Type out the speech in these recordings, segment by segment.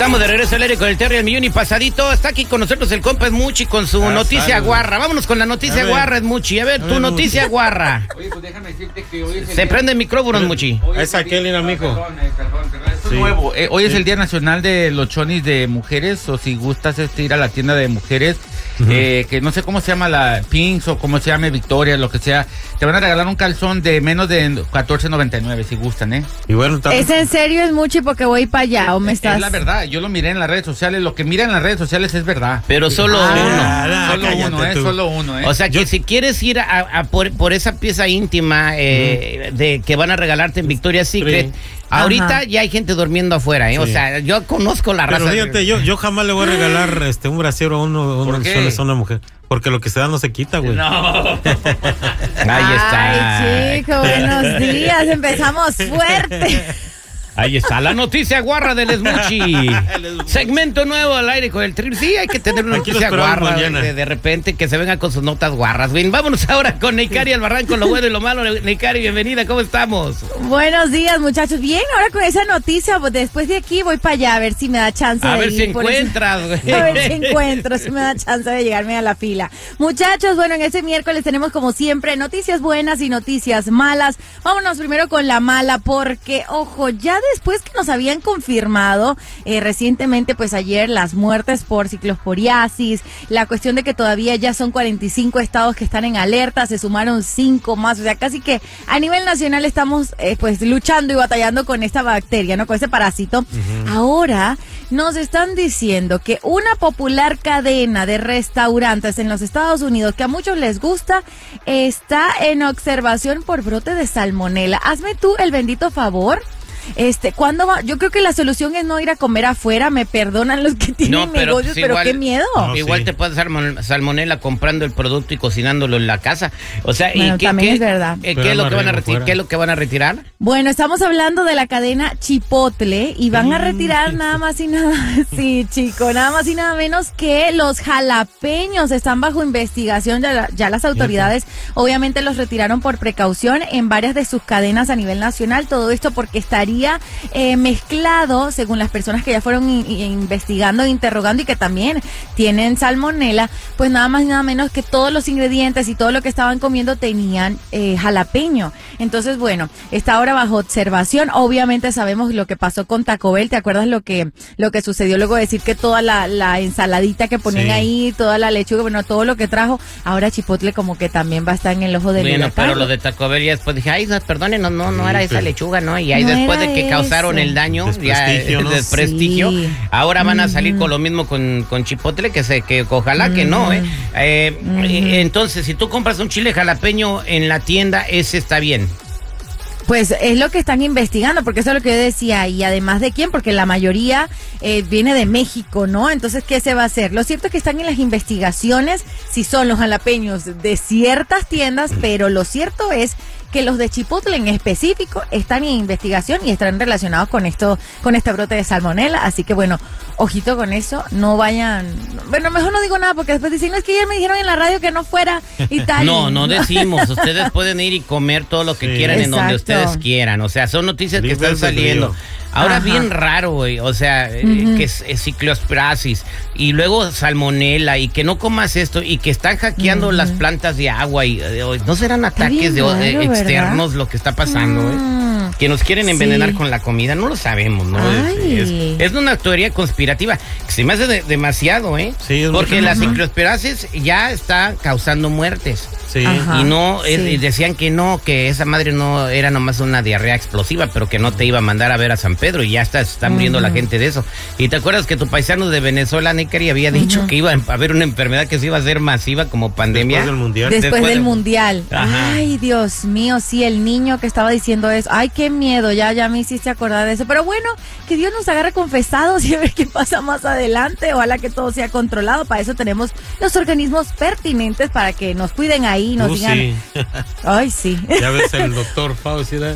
Estamos de regreso al aire con el Terry al millón y pasadito. Está aquí con nosotros el compa Edmuchi con su noticia guarra. Vámonos con la noticia guarra, Edmuchi. A ver, tu noticia guarra. Oye, pues déjame decirte que hoy es Se prende el micrófono, Edmuchi. Es aquel, amigo. Esto es nuevo. Hoy es el Día Nacional de los Chonis de Mujeres, o si gustas ir a la tienda de mujeres, que no sé cómo se llama, la Pinks o cómo se llame, Victoria, lo que sea, te van a regalar un calzón de menos de $14.99 si gustan, ¿eh? Y bueno, ¿Es en serio, Edmuchi, porque voy para allá o me estás...? Es la verdad, yo lo miré en las redes sociales, lo que mira en las redes sociales es verdad. Pero solo Solo uno, ¿eh? O sea, que si quieres ir a por esa pieza íntima de que van a regalarte en Victoria's Secret, ahorita ya hay gente durmiendo afuera, ¿eh? Sí. O sea, yo conozco la raza. Pero fíjate, yo jamás le voy a regalar un brasiero a una mujer. Porque lo que se da no se quita, güey. No. Ahí está. Ay, chico, buenos días. Empezamos fuerte. Ahí está la noticia guarra del Edmuchi. Segmento nuevo al aire con el Tri. Sí, hay que tener una noticia guarra de repente que se venga con sus notas guarras. Bien, vámonos ahora con Neikari Albarrán con lo bueno y lo malo. Neikari, bienvenida, ¿cómo estamos? Buenos días, muchachos. Bien, ahora con esa noticia, pues después de aquí voy para allá a ver si me da chance de ir. A ver si encuentras, güey. A ver si encuentro, si me da chance de llegarme a la fila. Muchachos, bueno, en este miércoles tenemos como siempre noticias buenas y noticias malas. Vámonos primero con la mala porque, ojo, ya después que nos habían confirmado recientemente, pues ayer, las muertes por ciclosporiasis, la cuestión de que todavía ya son 45 estados que están en alerta, se sumaron 5 más, o sea, casi que a nivel nacional estamos pues luchando y batallando con esta bacteria, ¿no? Con ese parásito. Ahora nos están diciendo que una popular cadena de restaurantes en los Estados Unidos, que a muchos les gusta, está en observación por brote de salmonela. Hazme tú el bendito favor. ¿Cuándo va? Yo creo que la solución es no ir a comer afuera. Me perdonan los que tienen negocios, pero igual, qué miedo. Igual te puedes dar salmonela comprando el producto y cocinándolo en la casa. O sea, bueno, también es verdad. ¿Qué es lo que van a retirar? ¿Qué es lo que van a retirar? Bueno, estamos hablando de la cadena Chipotle y van a retirar nada más y nada, sí, chico, nada más y nada menos que los jalapeños. Están bajo investigación, ya las autoridades obviamente los retiraron por precaución en varias de sus cadenas a nivel nacional. Todo esto porque estaría mezclado, según las personas que ya fueron investigando, interrogando y que también tienen salmonela, pues nada más y nada menos que todos los ingredientes y todo lo que estaban comiendo tenían jalapeño. Entonces, bueno, está ahora bajo observación. Obviamente sabemos lo que pasó con Taco Bell. ¿Te acuerdas lo que sucedió luego de decir que toda la ensaladita que ponían ahí, toda la lechuga, bueno, todo lo que trajo, ahora Chipotle como que también va a estar en el ojo del huracán? Bueno, pero lo de Taco Bell ya después dije, ay, perdonen, no era esa lechuga, ¿no? Y ahí después de que causaron el daño, desprestigio, ahora van a salir con lo mismo con Chipotle, que ojalá que no, entonces, si tú compras un chile jalapeño en la tienda, ese está bien. Pues es lo que están investigando, porque eso es lo que yo decía, y además de quién, porque la mayoría viene de México, ¿no? Entonces, ¿qué se va a hacer? Lo cierto es que están en las investigaciones si son los jalapeños de ciertas tiendas, pero lo cierto es que los de Chipotle en específico están en investigación y están relacionados con este brote de salmonela, así que bueno, ojito con eso, no vayan, bueno, mejor no digo nada porque después dicen, no, es que ayer me dijeron en la radio que no fuera y tal. No decimos, ustedes pueden ir y comer todo lo que quieran en donde ustedes quieran, o sea, son noticias que están saliendo. Ahora bien raro, güey, o sea, que es ciclosporiasis y luego salmonela y que no comas esto y que están hackeando las plantas de agua y no serán ataques externos lo que está pasando, que nos quieren envenenar con la comida, no lo sabemos, ¿no? Es una teoría conspirativa que se me hace demasiado, Sí, porque la ciclosporiasis ya está causando muertes. Sí. Y no y decían que esa madre no era nomás una diarrea explosiva, pero que no te iba a mandar a ver a San Pedro y ya está muriendo la gente de eso. Y te acuerdas que tu paisano de Venezuela, Neikari, había dicho que iba a haber una enfermedad que se iba a hacer masiva como pandemia. Después del mundial. Ay, Dios mío, sí, el niño que estaba diciendo eso. Ay, qué miedo, ya me hiciste acordar de eso. Pero bueno, que Dios nos agarre confesados y a ver qué pasa más adelante. Ojalá que todo sea controlado. Para eso tenemos los organismos pertinentes para que nos cuiden ahí. Nos digan. Sí. Ay, sí. Ya ves el doctor Fauci, ¿verdad?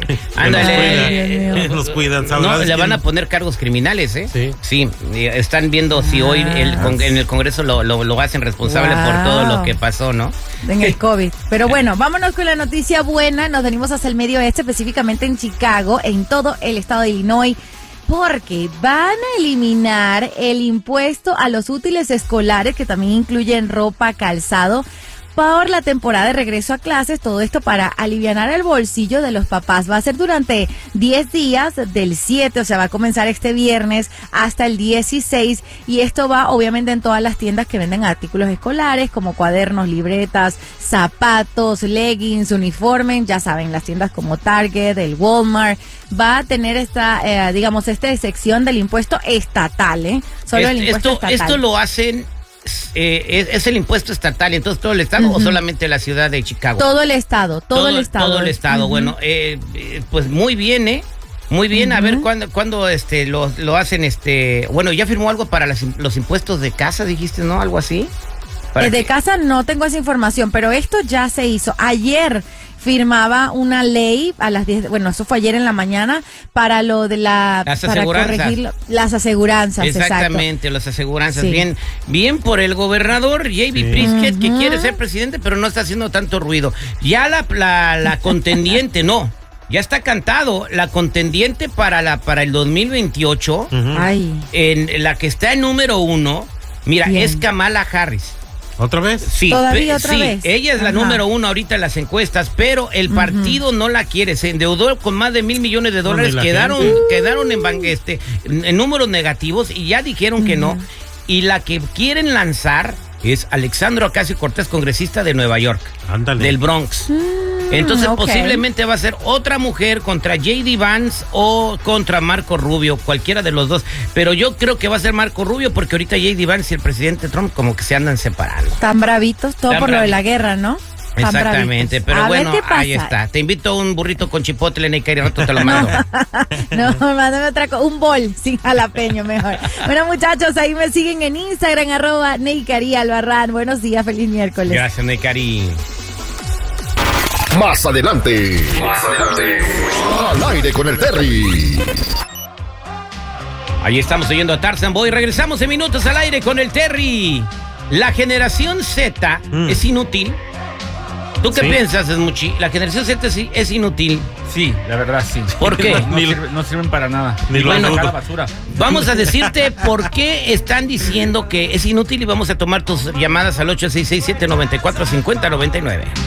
Ándale, los cuidan. No, le van a poner cargos criminales, Sí, están viendo si hoy en el Congreso lo hacen responsable por todo lo que pasó, ¿no? En el COVID. Pero bueno, vámonos con la noticia buena. Nos venimos hacia el medio oeste, específicamente en Chicago, en todo el estado de Illinois. porque van a eliminar el impuesto a los útiles escolares, que también incluyen ropa, calzado, por la temporada de regreso a clases. Todo esto para alivianar el bolsillo de los papás. Va a ser durante 10 días, del 7, o sea, va a comenzar este viernes hasta el 16, y esto va obviamente en todas las tiendas que venden artículos escolares como cuadernos, libretas, zapatos, leggings, uniformes, ya saben, las tiendas como Target, el Walmart. Va a tener esta sección del impuesto estatal, Solo el impuesto estatal. Esto lo hacen... ¿Es el impuesto estatal entonces todo el estado o solamente la ciudad de Chicago? Todo el estado, todo el estado. Todo el estado. Bueno, pues muy bien, muy bien. A ver cuándo lo hacen. Bueno, ya firmó algo para los impuestos de casa, dijiste, ¿no? Algo así. De casa no tengo esa información, pero esto ya se hizo. Ayer firmaba una ley a las 10, bueno, eso fue ayer en la mañana, para lo de las aseguranzas. Corregir las aseguranzas. Exactamente, exacto. Las aseguranzas. Sí. Bien por el gobernador J.B. Pritzker, que quiere ser presidente, pero no está haciendo tanto ruido. Ya la contendiente, no. Ya está cantado. La contendiente para el 2028, en la que está en número 1, mira, es Kamala Harris. ¿Otra vez? Sí, ¿Todavía otra vez? Ella es la número 1 ahorita en las encuestas, pero el partido no la quiere. Se endeudó con más de $1,000 millones. Quedaron en números negativos y ya dijeron que no. Y la que quieren lanzar es Alexandria Ocasio-Cortez, congresista de Nueva York. Ándale. Del Bronx. Entonces posiblemente va a ser otra mujer contra J.D. Vance o contra Marco Rubio, cualquiera de los dos. Pero yo creo que va a ser Marco Rubio porque ahorita J.D. Vance y el presidente Trump como que se andan separando. Tan bravitos, todo por lo de la guerra, ¿no? Exactamente, pero bueno, ahí está. Te invito a un burrito con chipotle, Neikari, rato te lo mando. No, mándame otra cosa, un bol sin jalapeño mejor. Bueno, muchachos, ahí me siguen en Instagram, @Neikari Albarrán. Buenos días, feliz miércoles. Gracias, Neikari. Más adelante. Al aire con el Terry. Ahí estamos oyendo a Tarzan Boy. Regresamos en minutos al aire con el Terry. La generación Z es inútil. ¿Tú qué piensas, Esmuchi? La generación Z sí es inútil. Sí, la verdad sí. ¿Por qué? No sirven para nada. Bueno, la basura. Vamos a decirte por qué están diciendo que es inútil y vamos a tomar tus llamadas al 866-794-5099.